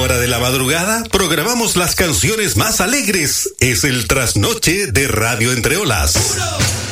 hora de la madrugada programamos las canciones más alegres. Es el trasnoche de Radio Entre Olas.